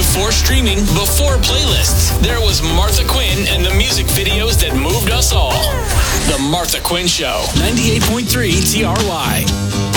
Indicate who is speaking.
Speaker 1: Before streaming, before playlists, there was Martha Quinn and the music videos that moved us all. The Martha Quinn Show, 98.3 TRY.